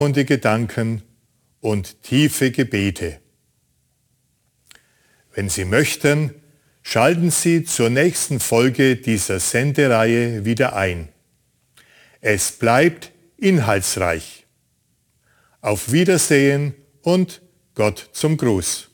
und die Gedanken und tiefe Gebete. Wenn Sie möchten, schalten Sie zur nächsten Folge dieser Sendereihe wieder ein. Es bleibt inhaltsreich. Auf Wiedersehen und Gott zum Gruß.